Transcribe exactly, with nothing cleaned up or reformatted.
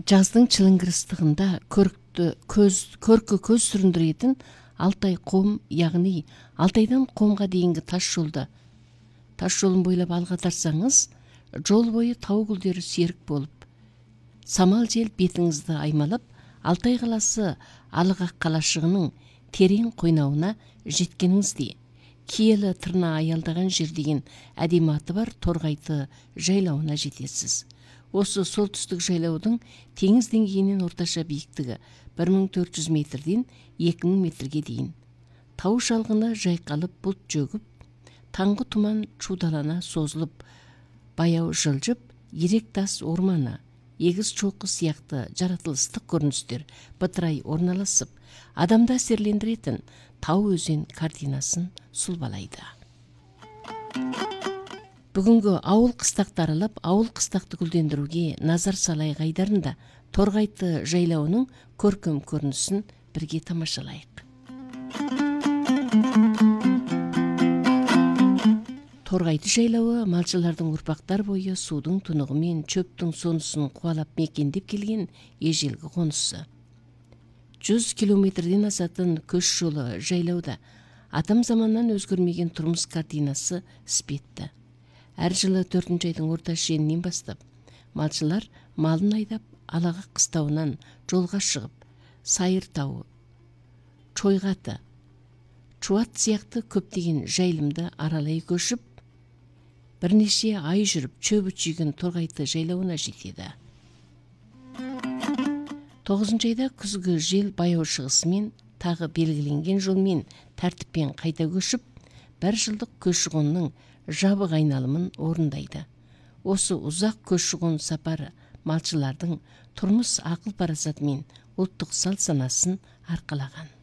жаздың чылыңгырыстығында көрікті көз, көркі көз сүріндіретін Алтай қом, яғни Алтайдан Қомға дейінгі тас жолда. Тас жолын бойлап алға тарсаңыз, жол бойы тау гүлдері серік болып, самал жел бетіңізді аймалап, Алтай қаласы Алығақ қалашығының терең қойнауына жеткеніңіздей, киелі тырна аялдаған жер деген әдемі аты бар Торғайты жайлауына жетесіз. Осы солтүстік жайлаудың теңіз деңгейінен орташа биіктігі бір мың төрт жүз метрден екі мың метрге дейін. Тау шалғыны жайқалып бұлт жөгіп, таңғы тұман шудалана созылып, баяу жылжып, ерек тас орманы, егіз шоқы сияқты жаратылыстық көріністер бытырай орналасып, адамды әсерлендіретін тау өзен картинасын сұлбалайды. Бүгінгі ауыл қыстақты аралап, ауыл қыстақты гүлдендіруге назар салайық айдарында Торғайты жайлауының көркем көрінісін бірге тамашалайық. Торғайты жайлауы малшылардың ұрпақтар бойы судың тұнығы мен чөптің сонысын қуалап мекендеп келген ежелгі қонысы. жүз километрден асатын көш жолы жайлауда атам заманнан өзгермеген тұрмыс картинасы іспетті. Әр жылы төртінші айдың орта шенінен бастап, малшылар малын айдап Алағақ қыстауынан жолға шығып, Сайыр тауы, Чойғаты, Чуат сияқты көптеген жайлымды аралай көшіп, бірнеше ай жүріп чөбі түйген Торғайты жайлауына жетеді. тоғызыншы айда күзгі жел баяу шығысымен тағы белгіленген жолмен тәртіппен қайта көшіп, бір жылдық көші-қонның жабық айналымын орындайды. Осы ұзақ көші-қон сапары малшылардың тұрмыс ақыл парасаты мен ұлттық салт-санасын арқалаған.